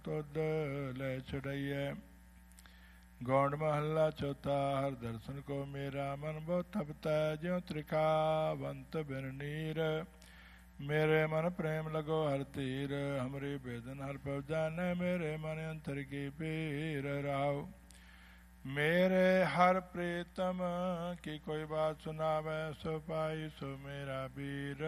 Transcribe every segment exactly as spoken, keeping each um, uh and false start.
ਤੁਧ ਲੈ ਛੁਡਈਐ। ਗੌਂਡ ਮਹੱਲਾ ਚੌਥਾ। ਹਰ ਦਰਸ਼ਨ ਕੋ ਮੇਰਾ ਮਨ ਬਹੁ ਤਪਤੈ, ਜਿਉ ਤ੍ਰਿਖਾਵੰਤ ਬਿਨ ਨੀਰ। ਮੇਰੇ ਮਨ ਪ੍ਰੇਮ ਲਗੋ ਹਰ ਧੀਰ, ਹਮਰੀ ਬੇਦਨ ਹਰ ਪਵ ਜਾਨੈ। ਮੇਰੇ ਮਨ ਅੰਤਰ ਕੀ ਪੀਰ ਰਾਉ। ਮੇਰੇ ਹਰ ਪ੍ਰੀਤਮ ਕੀ ਕੋਈ ਬਾਤ ਸੁਨਾਵੈ, ਸੋ ਪਾਈ ਸੋ ਮੇਰਾ ਵੀਰ।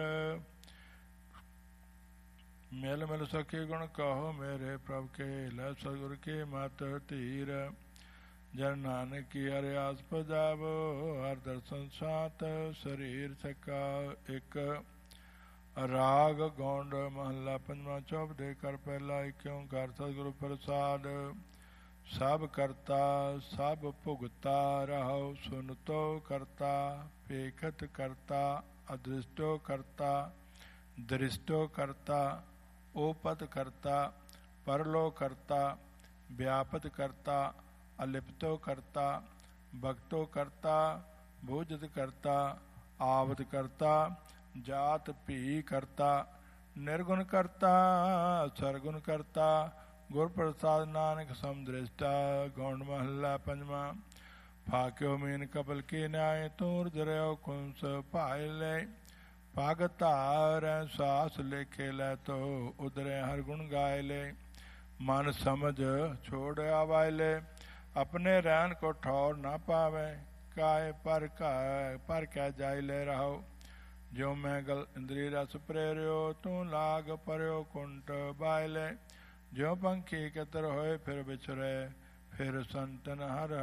ਮਿਲ ਮਿਲ ਸਖੀ ਗੁਣ ਕਹੋ ਮੇਰੇ ਪ੍ਰਭ ਕੇ, ਲੈ ਸਤਿਗੁਰ ਕੀ ਮਤ ਧੀਰ। ਜਨ ਨਾਨਕ ਕੀ ਹਰਿਆਸ ਪਜਾਵੋ, ਹਰ ਦਰਸ਼ਨ ਸਾਤ ਸਰੀਰ ਸਕਾ ਇੱਕ। ਰਾਗ ਗੌਂਡ ਮਹੱਲਾ ਪੰਜਵਾਂ। ਚੌਪਦੇ ਕਰ ਪਹਿਲਾ ਏਕ ਓਂਕਾਰ ਸਤਿਗੁਰੂ ਪ੍ਰਸਾਦ। ਸਭ ਕਰਤਾ ਸਭ ਭੁਗਤਾ ਰਹਾਉ, ਸੁਨਤੋ ਕਰਤਾ ਪੇਖਤ ਕਰਤਾ। ਅਦ੍ਰਿਸ਼ਟੋ ਕਰਤਾ ਦ੍ਰਿਸ਼ਟੋ ਕਰਤਾ, ਓਪਤ ਕਰਤਾ ਪਰਲੋ ਕਰਤਾ। ਵਿਆਪਤ ਕਰਤਾ ਅਲਿਪਤੋ ਕਰਤਾ, ਭਗਤੋ ਕਰਤਾ ਭੋਜਤ ਕਰਤਾ। ਆਵਤ ਕਰਤਾ ਜਾਤ ਭੀ ਕਰਤਾ, ਨਿਰਗੁਣ ਕਰਤਾ ਸਰਗੁਣ ਕਰਤਾ। ਗੁਰ ਪ੍ਰਸਾਦ ਨਾਨਕ ਸਮਦ੍ਰਿਸ਼ਟਾ। ਗੌਂਡ ਮਹੱਲਾ ਪੰਜਵਾਂ। ਫਾਕਿਓ ਮੀਨ ਕਪਲ ਕੀ ਨਿਆਏ, ਤੂਰ ਦਰਿਓ ਕੁੰਸ ਭਾਇ ਲੈ। ਪਗ ਧਾਰੈ ਸਾਸ ਲੇਖੇ ਲੈ, ਤੋ ਉਦਰੇ ਹਰ ਗੁਣ ਗਾਇ ਲੈ। ਮਨ ਸਮਝ ਛੋੜ ਆਵਾਇਲੇ, ਆਪਣੇ ਰਹਿਣ ਕੋ ਠੌਰ ਨਾ ਪਾਵੇ। ਕਾਏ ਪਰ ਕਾ ਪਰ ਕੈ ਜਾਇ ਲੈ ਰਹਾਉ। ਜਿਉ ਮੈਂ ਗਲ ਇੰਦਰੀ ਰਸ ਪ੍ਰੇਰਿਓ, ਤੂੰ ਲਾਗ ਪਰਿਓ ਕੁੰਟ ਬਾਇ ਲੈ। ਜਿਉ ਪੰਖੀ ਕਤਰ ਹੋਏ ਫਿਰ ਵਿਛਰੇ, ਫਿਰ ਸੰਤਨ ਹਰ